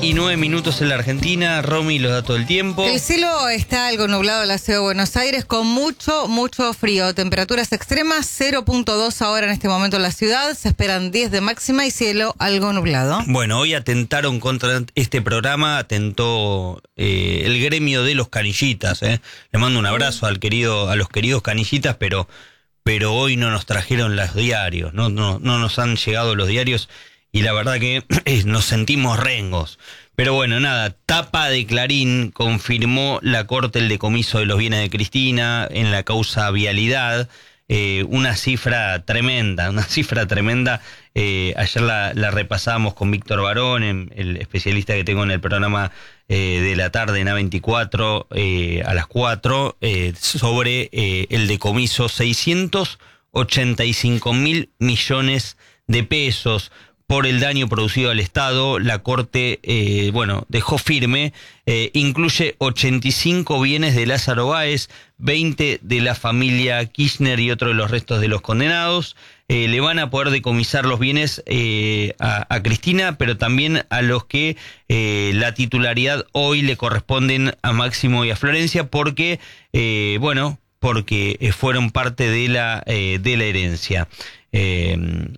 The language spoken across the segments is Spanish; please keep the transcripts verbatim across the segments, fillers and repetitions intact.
y nueve minutos en la Argentina. Romy, los datos del tiempo. El cielo está algo nublado en la ciudad de Buenos Aires con mucho, mucho frío. Temperaturas extremas, cero punto dos ahora en este momento en la ciudad. Se esperan diez de máxima y cielo algo nublado. Bueno, hoy atentaron contra este programa, atentó eh, el gremio de los canillitas. Eh. Le mando un abrazo al querido, a los queridos canillitas, pero, pero hoy no nos trajeron los diarios, no, no, no nos han llegado los diarios. Y la verdad que nos sentimos rengos. Pero bueno, nada, tapa de Clarín confirmó la Corte el decomiso de los bienes de Cristina en la causa vialidad. Eh, una cifra tremenda, una cifra tremenda. Eh, ayer la, la repasábamos con Víctor Barón, el especialista que tengo en el programa eh, de la tarde en A veinticuatro, eh, a las cuatro, eh, sobre eh, el decomiso, seiscientos ochenta y cinco mil millones de pesos. Por el daño producido al Estado, la Corte, eh, bueno, dejó firme, eh, incluye ochenta y cinco bienes de Lázaro Báez, veinte de la familia Kirchner y otro de los restos de los condenados. Eh, le van a poder decomisar los bienes eh, a, a Cristina, pero también a los que eh, la titularidad hoy le corresponden a Máximo y a Florencia, porque, eh, bueno, porque fueron parte de la, eh, de la herencia. Eh,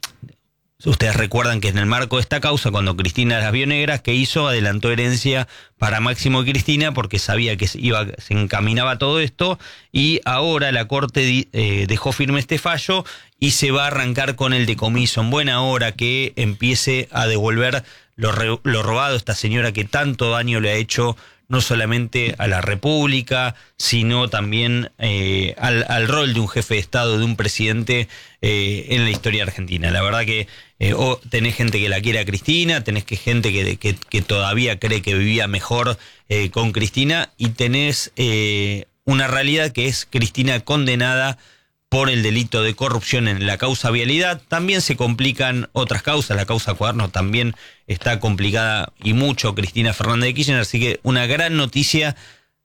Ustedes recuerdan que en el marco de esta causa, cuando Cristina las vio negras, ¿qué hizo? Adelantó herencia para Máximo y Cristina porque sabía que se, iba, se encaminaba todo esto, y ahora la Corte eh, dejó firme este fallo y se va a arrancar con el decomiso. En buena hora que empiece a devolver lo, re, lo robado, esta señora que tanto daño le ha hecho no solamente a la República, sino también eh, al, al rol de un jefe de Estado, de un presidente eh, en la historia argentina. La verdad que eh, oh, tenés gente que la quiere a Cristina, tenés que gente que, que, que todavía cree que vivía mejor eh, con Cristina, y tenés eh, una realidad que es Cristina condenada por el delito de corrupción en la causa vialidad. También se complican otras causas, la causa Cuaderno también está complicada y mucho, Cristina Fernández de Kirchner, así que una gran noticia,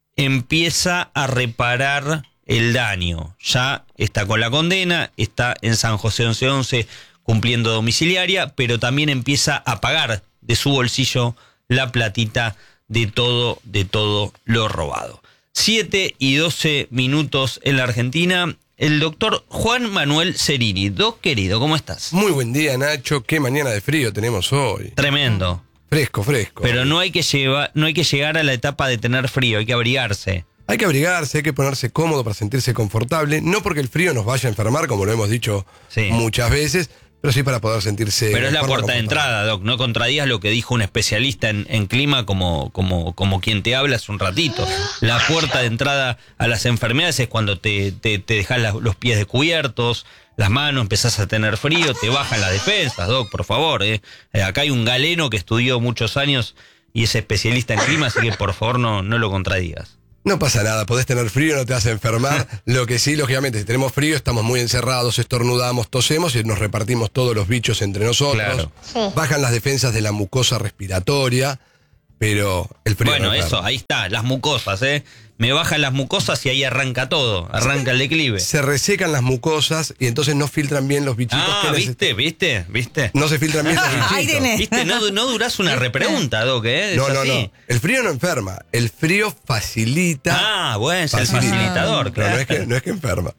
empieza a reparar el daño, ya está con la condena, está en San José once once cumpliendo domiciliaria, pero también empieza a pagar de su bolsillo la platita de todo, de todo lo robado. siete y doce minutos en la Argentina. El doctor Juan Manuel Cerini. Doc, querido, ¿cómo estás? Muy buen día, Nacho. Qué mañana de frío tenemos hoy. Tremendo. Fresco, fresco. Pero no hay que llevar, no hay que llegar a la etapa de tener frío, hay que abrigarse. Hay que abrigarse, hay que ponerse cómodo para sentirse confortable. No porque el frío nos vaya a enfermar, como lo hemos dicho sí. muchas veces, pero sí para poder sentirse. Pero es la puerta de entrada, Doc. No contradigas lo que dijo un especialista en, en clima como, como, como quien te habla hace un ratito. La puerta de entrada a las enfermedades es cuando te, te, te dejas las, los pies descubiertos, las manos, empezás a tener frío, te bajan las defensas, Doc, por favor. Eh. Acá hay un galeno que estudió muchos años y es especialista en clima, así que por favor no, no lo contradigas. No pasa nada, podés tener frío, no te vas a enfermar. Lo que sí, lógicamente, si tenemos frío, estamos muy encerrados, estornudamos, tosemos y nos repartimos todos los bichos entre nosotros. Claro. Sí. Bajan las defensas de la mucosa respiratoria, pero el frío. Bueno, no eso, ahí está, las mucosas, ¿eh? Me bajan las mucosas y ahí arranca todo, arranca el declive. Se resecan las mucosas y entonces no filtran bien los bichitos. Ah, que ¿viste? ¿Viste? ¿Viste? No se filtran bien los bichitos. Ahí tenés. ¿Viste? No, no durás una repregunta, Doc, ¿eh? No, es no, así. no. El frío no enferma. El frío facilita. Ah, bueno, es facilita. el facilitador, claro. No, no es que, no es que enferma.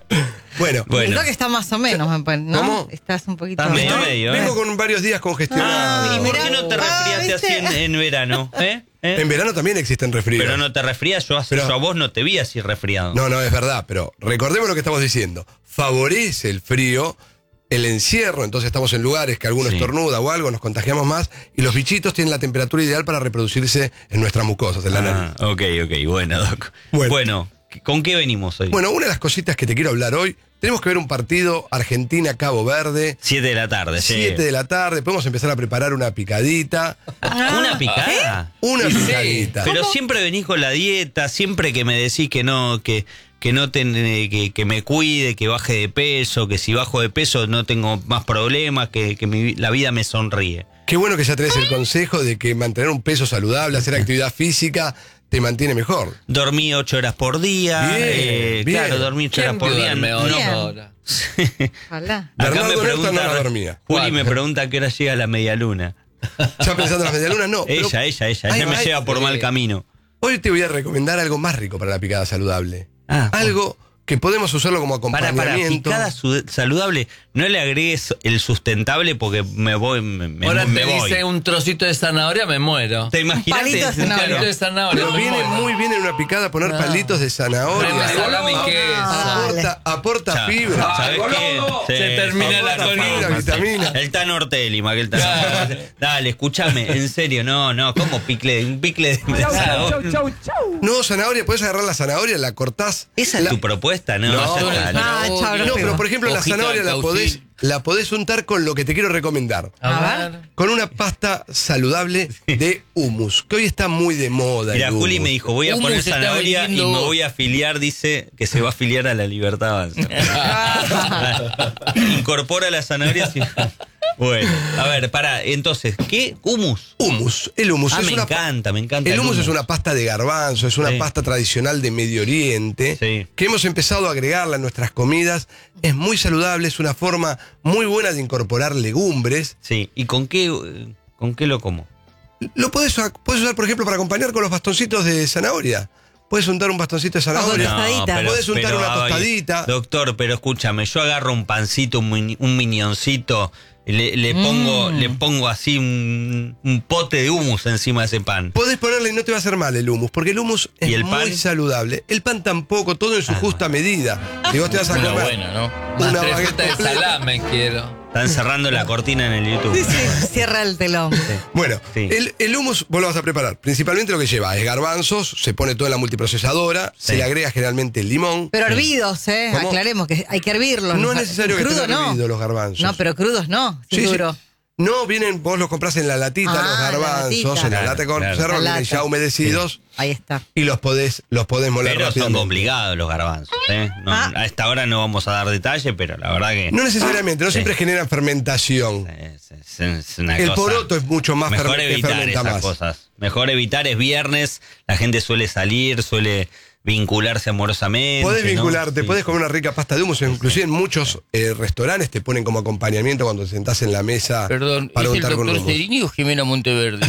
Bueno. bueno. El Doc está más o menos, ¿no? ¿Cómo? Estás un poquito... Estás medio, medio, ¿eh? Vengo con varios días congestionados. Ah, ¿y por qué no te resfriaste ah, así en, en verano? ¿Eh? ¿Eh? En verano también existen resfríos. Pero no te resfrías, yo, pero, yo a vos no te vi así resfriado. No, no, es verdad, pero recordemos lo que estamos diciendo. Favorece el frío, el encierro, entonces estamos en lugares que alguno sí. estornuda o algo, nos contagiamos más, y los bichitos tienen la temperatura ideal para reproducirse en nuestras mucosas, en la ah, nariz. Ok, ok, bueno, Doc. Bueno. bueno, ¿con qué venimos hoy? Bueno, una de las cositas que te quiero hablar hoy, tenemos que ver un partido Argentina-Cabo Verde. Siete de la tarde, sí. Siete de la tarde, podemos empezar a preparar una picadita. Ah, ¿una picada? ¿Qué? Una sí, picadita. Pero ¿cómo? Siempre venís con la dieta, siempre que me decís que no, que, que no ten, que, que me cuide, que baje de peso, que si bajo de peso no tengo más problemas, que, que mi, la vida me sonríe. Qué bueno que ya traes el consejo de que mantener un peso saludable, hacer actividad física, te mantiene mejor. Dormí ocho horas por día. Bien, eh, bien. Claro, dormí ocho horas por día. No, Acá Bernardo me pregunta, no la dormía. Juli me pregunta a qué hora llega la media luna. Ya pensando en las medialunas, no. Ella, pero, ella, ella. Ay, Ella me ay, lleva por eh, mal camino. Hoy te voy a recomendar algo más rico para la picada saludable. Ah, algo que podemos usarlo como Para, acompañamiento. para, picada su- saludable, no le agregues el sustentable porque me voy, me, me, Ahora me te voy. dice un trocito de zanahoria, me muero. ¿Te imaginas? palito de Un zanahoria. palito de zanahoria, Pero me viene muero. muy bien en una picada poner No. palitos de zanahoria. Crema, salame y queso. Aporta, aporta Ya, fibra. ¿sabes qué? Sí, Se termina la aporta columna. fibra, vitamina. El Tan Ortelli, más que el Tan. Claro. Dale, escúchame, en serio, no, no, ¿cómo picle? Un picle de zanahoria. No, zanahoria, puedes agarrar la zanahoria, la cortás. Esa es la- tu propuesta, no, No, ya no, está, no. Ah, Zanahoria. chao, No, pero por ejemplo, la Hojita de zanahoria la cauchín. podés, la podés untar con lo que te quiero recomendar. A A ver. Con una pasta saludable de hummus, que hoy está muy de moda. Mira, el Juli hummus. me dijo, voy a Hummus poner se está zanahoria y vendiendo. me voy a afiliar, dice que se va a afiliar a la Libertad Avanza. Incorpora la zanahoria. Sí. Bueno, a ver, pará, entonces, ¿qué? ¿Humus? Hummus. El hummus Ah, es me una encanta, me encanta. El hummus es hummus. una pasta de garbanzo, es una Sí. pasta tradicional de Medio Oriente, Sí. que hemos empezado a agregarla a nuestras comidas. Es muy saludable, es una forma muy buena de incorporar legumbres. Sí, ¿y con qué, eh, con qué lo como? Lo puedes, puedes usar, por ejemplo, para acompañar con los bastoncitos de zanahoria. Puedes untar un bastoncito de zanahoria. No, Tostadita. Podés untar una ay, tostadita. Doctor, pero escúchame, yo agarro un pancito, un, mini- un minioncito, le, le pongo, le pongo así un, un pote de hummus encima de ese pan. Podés ponerle y no te va a hacer mal el hummus, porque el hummus es ¿Y el muy pan? saludable. El pan tampoco, todo en su justa medida. Si vos te vas a Una comer buena, ¿no? una Una baguette tarjeta de completa. salame quiero. Están cerrando la cortina en el YouTube. Sí, sí, cierra el telón. Bueno, Sí. el, el hummus vos lo vas a preparar. Principalmente lo que lleva es garbanzos, se pone todo en la multiprocesadora, Sí. se le agrega generalmente limón. Pero hervidos, ¿eh? ¿Cómo? Aclaremos que hay que hervirlos. No Los- es necesario que crudo estén no. hervidos los garbanzos. No, pero crudos no. Sí, Sí, sí. duro. No, vienen, vos los comprás en la latita, Ah, los la garbanzos, latita. en la Claro, lata con claro. conserva, La vienen lata. ya humedecidos Ahí está. y los podés, los podés moler Pero son rápidamente. complicados los garbanzos. ¿eh? No, Ah. A esta hora no vamos a dar detalle, pero la verdad que No necesariamente, no Sí. siempre generan fermentación. es, es- es una El cosa- poroto es mucho más Mejor ferme- que evitar fermenta esas más. cosas. Mejor evitar, es viernes, la gente suele salir, suele vincularse amorosamente. Podés ¿no? vincularte, Sí. podés comer una rica pasta de hummus. Inclusive en muchos eh, restaurantes te ponen como acompañamiento cuando te sentás en la mesa Perdón, para ¿es el untar con doctor hummus. Serini o Jimena Monteverde?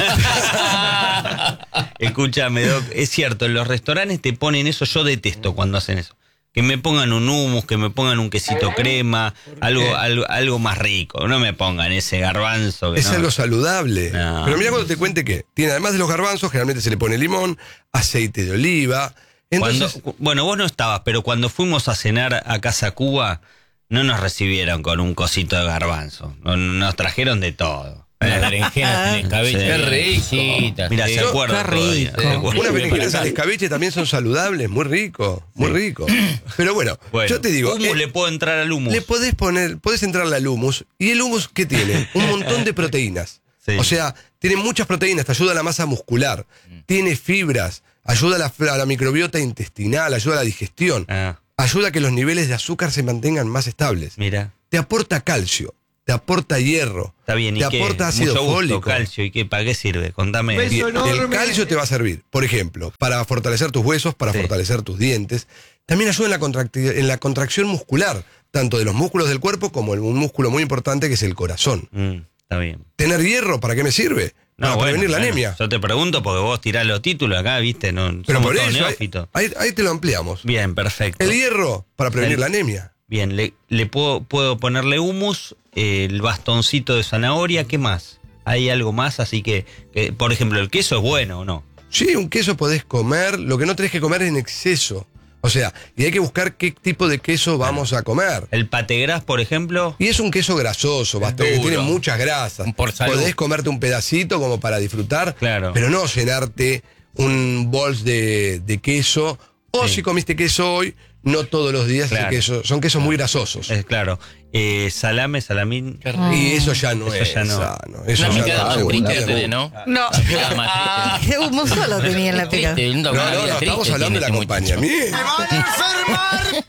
Escúchame, Doc, es cierto, en los restaurantes te ponen eso, yo detesto cuando hacen eso. Que me pongan un hummus, que me pongan un quesito crema, algo, algo, algo más rico. No me pongan ese garbanzo. Que Es no. algo saludable. No. Pero mira cuando te cuente que tiene, además de los garbanzos, generalmente se le pone limón, aceite de oliva. Entonces, Cuando- bueno, vos no estabas, pero cuando fuimos a cenar a Casa Cuba, no nos recibieron con un cosito de garbanzo. No- Nos trajeron de todo. Las berenjenas en escabeche. Sí. Qué rico. Exquisitas, Mira, sí. se acuerda qué todavía. rico. se acuerda. unas berenjenas al escabeche también son saludables, muy rico, muy rico. Pero bueno, Bueno, yo te digo, hummus, eh, le puedo entrar al hummus. le podés poner, podés entrarle al hummus. ¿Y el hummus qué tiene? Un montón de proteínas. Sí. O sea, tiene muchas proteínas, te ayuda a la masa muscular, tiene fibras, ayuda a la, a la microbiota intestinal, ayuda a la digestión, Ah, ayuda a que los niveles de azúcar se mantengan más estables. mira, Te aporta calcio, te aporta hierro, está bien. ¿Y te qué? aporta ácido Mucho gusto, fólico. calcio. ¿Y qué? ¿Para qué sirve? Contame. Y el calcio te va a servir, por ejemplo, para fortalecer tus huesos, para Sí. fortalecer tus dientes. También ayuda en la, contracti- en la contracción muscular, tanto de los músculos del cuerpo como en un músculo muy importante que es el corazón. Mm, está bien. ¿Tener hierro para qué me sirve? Para bueno, prevenir la bueno, anemia. Yo te pregunto porque vos tirás los títulos acá, viste, no Pero somos por todos eso, ahí, neófitos. ahí- ahí te lo ampliamos. Bien, perfecto. El hierro para prevenir El- la anemia. Bien, le, le puedo, puedo ponerle hummus, eh, el bastoncito de zanahoria, ¿qué más? ¿Hay algo más? Así que, que, por ejemplo, ¿el queso es bueno o no? Sí, un queso podés comer, lo que no tenés que comer es en exceso. O sea, y hay que buscar qué tipo de queso vamos a comer. ¿El pategras, por ejemplo? Y es un queso grasoso, bastante, que duro. tiene muchas grasas. Por salud. Podés comerte un pedacito como para disfrutar, Claro. pero no llenarte un bols de, de queso. O Sí. si comiste queso hoy, no todos los días Claro. ese queso, son quesos muy grasosos. Es claro. Eh, salame, salamín. Qué rico. Y eso ya no Eso es ya no. sano. Eso Una ya picada no más es triste bueno. tenés, ¿no? No. Picada más triste. Qué humo solo tenía en la pica. Triste, un No, una no, vida no, triste estamos hablando tiene del este muchacho. acompañamiento.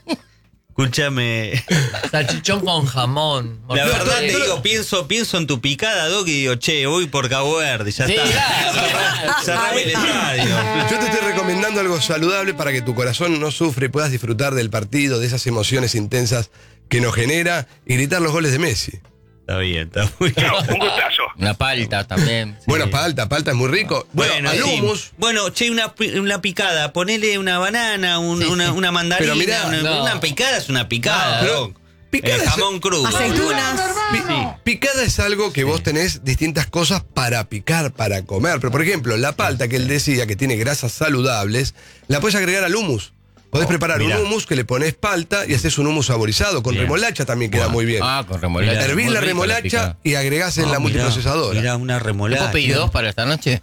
Escúchame. Salchichón con jamón. La verdad Mortadela. te digo, pienso, pienso en tu picada, Doc, y digo, che, voy por Cabo Verde, ya Sí, está. claro. Cerrame el estadio. Yo te estoy recomendando algo saludable para que tu corazón no sufra y puedas disfrutar del partido, de esas emociones intensas que nos genera y gritar los goles de Messi. Está bien, está muy bien. No, un gustazo. Una palta también. Bueno, palta, palta es muy rico. Bueno, Bueno, al sí. hummus. Bueno, che, una, pi- una picada, ponele una banana, un- Sí, una, sí. una mandarina. Pero mirá, una, no. una picada es una picada, No, pero Doc. picada Eh, es- jamón crudo. Aceitunas. Pi- Picada es algo que vos tenés distintas cosas para picar, para comer. Pero, por ejemplo, la palta que él decía que tiene grasas saludables, la puedes agregar al hummus. Podés preparar mirá. un hummus que le pones palta y haces un hummus saborizado. Con Bien. remolacha también queda Bueno. muy bien. Ah, con remolacha. Hervís Muy la rico remolacha picada. y agregás en Ah, la mirá, multiprocesadora. Mirá, una remolacha. ¿Puedo pedir dos para esta noche?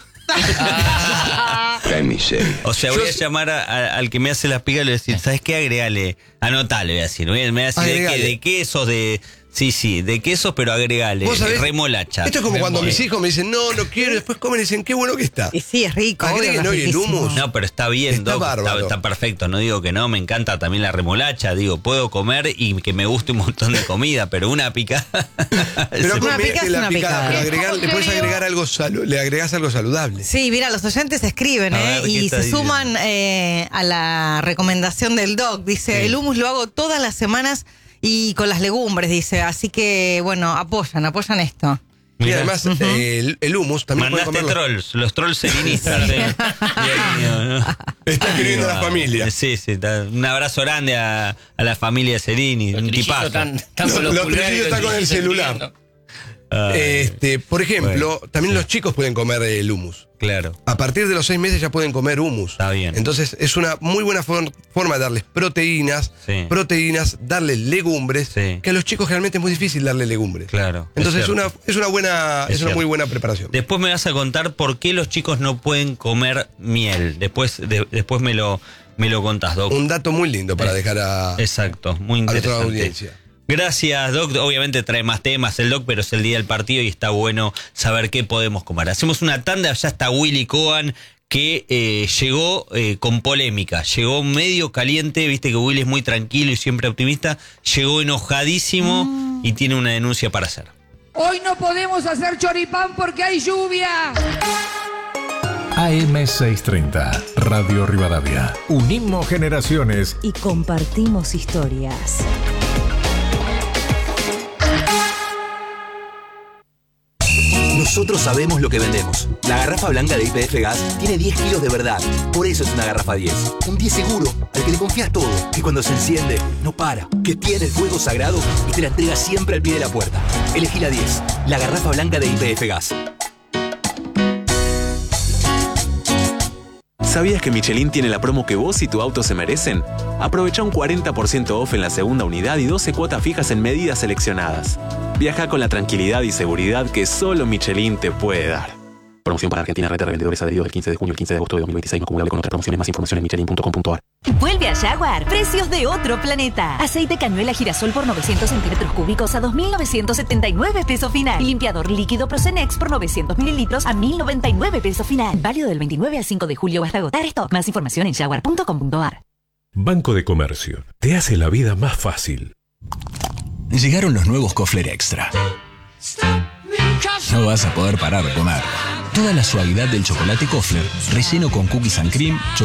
Qué miseria. O sea, voy Yo a sé- llamar a- a- al que me hace las picadas y le voy a decir, ¿sabes qué? Agregale. Anotale, voy a decir. Voy a- Me voy a decir de, Agregale. qué, de quesos, de. Sí, sí, de quesos, pero agregale. ¿Vos sabés? Remolacha. Esto es como cuando Remolacha. mis hijos me dicen, no, no quiero, y después comen y dicen, qué bueno que está. Y sí, es rico. Agreguen obvio, hoy el riquísimo. hummus. No, pero está bien, Está Doc, bárbaro. está, está perfecto, no digo que no, me encanta también la remolacha, digo, puedo comer y que me guste un montón de comida, pero una picada... Pero Una con- picada que es la una picada, picada. pero agregar- le puedes agregar algo salu- le agregás algo saludable. Sí, mira, los oyentes escriben, A ¿eh? ver, ¿qué Y está se diciendo? suman eh, a la recomendación del doc. Dice, Sí. el hummus lo hago todas las semanas y con las legumbres, dice. Así que, bueno, apoyan, apoyan esto. Y Mirá. además, eh, el, el hummus también puede Mandaste comerlo. trolls, los trolls serinistas. ¿eh? Dios mío, ¿no? Está escribiendo Digo, la familia. Sí, sí, está- un abrazo grande a, a la familia de Serini, Los un trillizos tipazo. están- están con Los- los los pulgares trillizos están con el trillizos celular. escribiendo. Ay, Este, por ejemplo, también los chicos pueden comer el hummus. claro. A partir de los seis meses ya pueden comer hummus. Está bien. Entonces es una muy buena for- forma de darles proteínas, Sí. proteínas, darles legumbres, Sí. que a los chicos realmente es muy difícil darle legumbres. Claro, es Entonces es, cierto. una, es una buena, Es es, una cierto. muy buena preparación. Después me vas a contar por qué los chicos no pueden comer miel. Después, de- después me lo, me lo contás, Doc. Un dato muy lindo para Eh, dejar a, Exacto, muy a nuestra interesante. audiencia. Gracias, Doc. Obviamente trae más temas el Doc, pero es el día del partido y está bueno saber qué podemos comer. Hacemos una tanda, ya está Willy Cohen, que eh, llegó eh, con polémica. Llegó medio caliente, viste que Willy es muy tranquilo y siempre optimista. Llegó enojadísimo y tiene una denuncia para hacer. Hoy no podemos hacer choripán porque hay lluvia. A M seiscientos treinta, Radio Rivadavia. Unimos generaciones. Y compartimos historias. Nosotros sabemos lo que vendemos. La garrafa blanca de Y P F Gas tiene diez kilos de verdad. Por eso es una garrafa diez. Un diez seguro, al que le confías todo. Que cuando se enciende, no para. Que tiene el fuego sagrado y te la entrega siempre al pie de la puerta. Elegí la diez. La garrafa blanca de Y P F Gas. ¿Sabías que Michelin tiene la promo que vos y tu auto se merecen? Aprovecha un cuarenta por ciento off en la segunda unidad y doce cuotas fijas en medidas seleccionadas. Viaja con la tranquilidad y seguridad que solo Michelin te puede dar. Promoción para Argentina, red de revendedores adheridos del quince de junio al quince de agosto de dos mil veintiséis, no acumulable con otras promociones. Más información en michelin punto com punto a r. Vuelve a Jaguar. Precios de otro planeta. Aceite cañuela girasol por novecientos centímetros cúbicos a dos mil novecientos setenta y nueve pesos final. Y limpiador líquido Procenex por novecientos mililitros a mil noventa y nueve pesos final. Válido del veintinueve al cinco de julio hasta agotar stock. Más información en jaguar punto com punto a r. Banco de Comercio. Te hace la vida más fácil. Llegaron los nuevos Kofler Extra. No vas a poder parar de comer. Toda la suavidad del chocolate Kofler, relleno con cookies and cream,